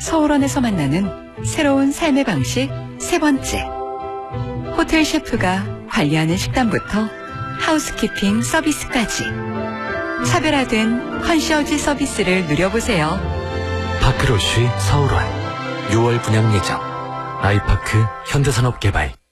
서울원에서 만나는 새로운 삶의 방식 세 번째. 호텔 셰프가 관리하는 식단부터 하우스키핑 서비스까지 차별화된 컨시어지 서비스를 누려보세요. 파크로쉬 서울원 6월 분양 예정. 아이파크 현대산업개발.